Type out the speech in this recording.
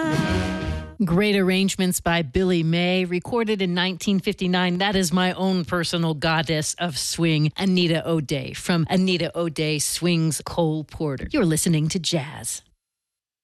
Great arrangements by Billy May, recorded in 1959. That is my own personal goddess of swing, Anita O'Day, from Anita O'Day Swings Cole Porter. You're listening to Jazz.